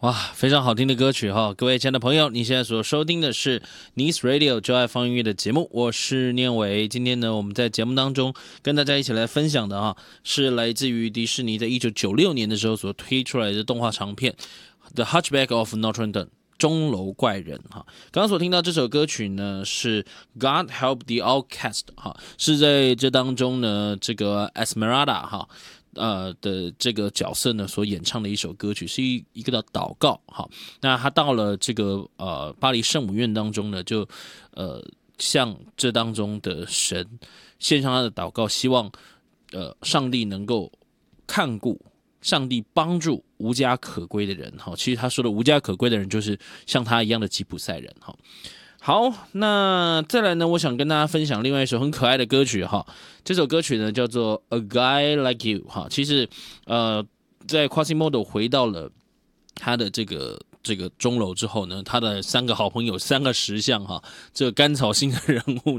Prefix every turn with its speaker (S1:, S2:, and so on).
S1: 哇，非常好听的歌曲哈！各位亲爱的朋友，你现在所收听的是 Nice Radio 就爱放音乐的节目，我是念伟。今天呢，我们在节目当中跟大家一起来分享的是来自于迪士尼在1996年的时候所推出来的动画长片《The Hunchback of Notre Dame》。钟楼怪人哈，刚刚所听到这首歌曲呢是 God Help the Outcast 哈，是在这当中呢这个 Esmeralda 哈的这个角色呢所演唱的一首歌曲，是一个的祷告哈。那他到了这个巴黎圣母院当中呢，就向这当中的神献上他的祷告，希望上帝能够看顾。上帝帮助无家可归的人，其实他说的无家可归的人就是像他一样的吉普赛人。好，那再来呢，我想跟大家分享另外一首很可爱的歌曲哈。这首歌曲呢叫做 A Guy Like You 哈。其实在 Quasimodo 回到了他的这个钟楼之后呢，他的3个好朋友3个石像哈，这个甘草星的人物